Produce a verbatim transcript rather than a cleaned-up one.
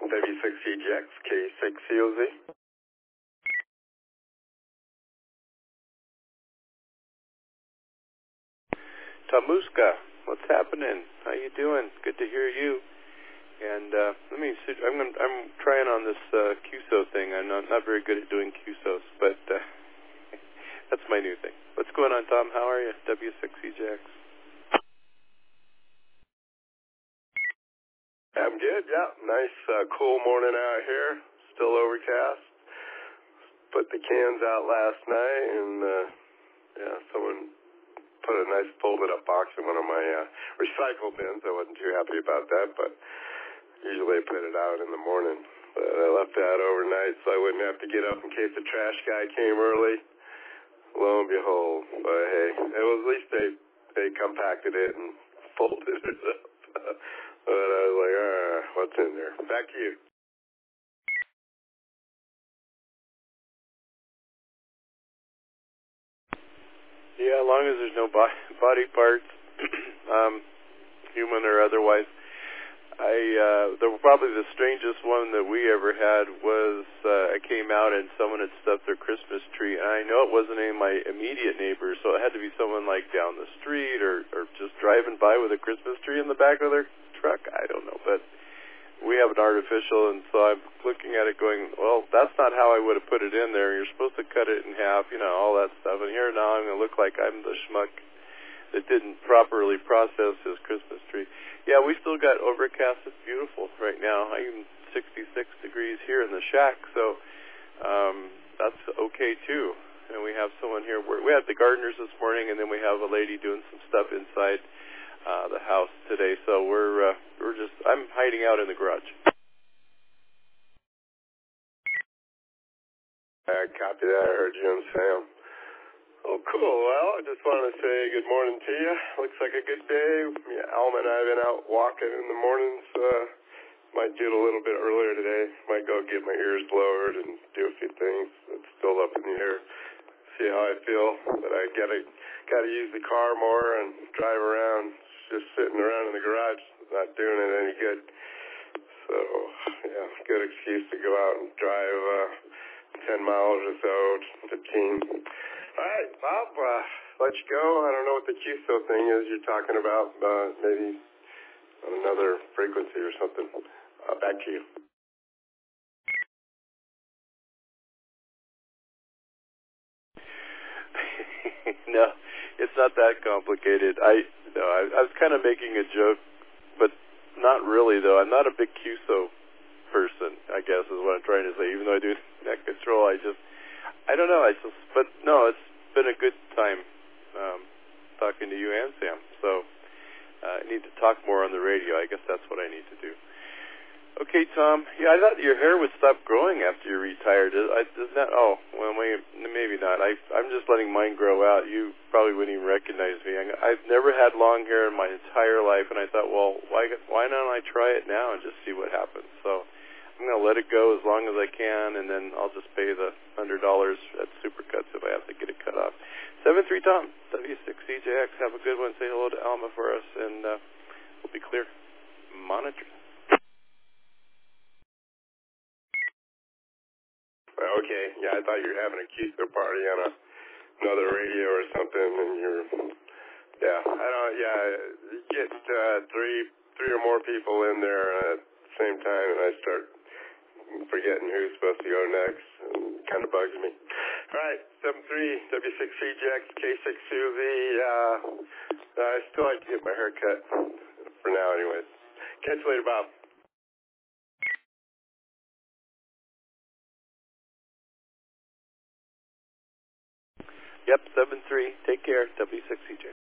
W six C J X, K six C O Z. Tamuska, what's happening? How you doing? Good to hear you. And uh, let me see. I'm gonna, I'm trying on this uh, Q S O thing. I'm not, not very good at doing Q S Os, but uh, that's my new thing. What's going on, Tom? How are you? W six C J X. I'm good, yeah. Nice, uh, cool morning out here. Still overcast. Put the cans out last night, and uh, yeah, someone put a nice folded up box in one of my uh, recycle bins. I wasn't too happy about that, but usually I put it out in the morning. But I left that overnight so I wouldn't have to get up in case the trash guy came early. Lo and behold, but hey, it was, at least they, they compacted it and folded it up. But I was like, ah, what's in there? Back to you. Yeah, as long as there's no body, body parts, um, human or otherwise. I uh, the probably the strangest one that we ever had was uh, I came out and someone had stuffed their Christmas tree, and I know it wasn't any of my immediate neighbors, so it had to be someone like down the street or, or just driving by with a Christmas tree in the back of their truck. I don't know, but we have an artificial, and so I'm looking at it going, well, that's not how I would have put it in there. You're supposed to cut it in half, you know, all that stuff. And here now I'm going to look like I'm the schmuck that didn't properly process his Christmas tree. Yeah, we still got overcast. It's beautiful right now. I'm sixty-six degrees here in the shack, so um, that's okay too. And we have someone here. We're, we had the gardeners this morning, and then we have a lady doing some stuff inside uh, the house today. So we're uh, we're just. I'm hiding out in the garage. I copy that. I heard you and Sam. Oh, cool. Well, I just wanted to say good morning to you. Looks like a good day. Yeah, Alma and I have been out walking in the mornings. Uh, might do it a little bit earlier today. Might go get my ears lowered and do a few things. It's still up in the air. See how I feel. But I gotta gotta use the car more and drive around. Just sitting around in the garage, not doing it any good. So yeah, good excuse to go out and drive uh, ten miles or so, fifteen. All right, Bob, uh, let you go. I don't know what the Q S O thing is you're talking about, uh, maybe on another frequency or something. Uh, back to you. No, it's not that complicated. I no, I, I was kind of making a joke, but not really, though. I'm not a big Q S O person, I guess, is what I'm trying to say. Even though I do net control, I just, I don't know. I just, but no, it's been a good time um, talking to you and Sam. So uh, I need to talk more on the radio. I guess that's what I need to do. Okay, Tom. Yeah, I thought your hair would stop growing after you retired. Is, I, is that? Oh, well, maybe not. I, I'm just letting mine grow out. You probably wouldn't even recognize me. I, I've never had long hair in my entire life, and I thought, well, why, why don't I try it now and just see what happens? So I'm going to let it go as long as I can, and then I'll just pay the one hundred dollars at Supercuts if I have to get it cut off. seven three Tom, W six C J X. Have a good one. Say hello to Alma for us, and uh, we'll be clear. Monitor. Okay, yeah, I thought you were having a Q S O party on a, another radio or something, and you're, yeah, I don't, yeah, get uh, three, three or more people in there at the same time, and I start forgetting who's supposed to go next, and it kind of bugs me. All right, seven three W six C J X, K six Susie, uh, I still like to get my hair cut for now anyways. Catch you later, Bob. Yep, seven three. Take care. W six C J.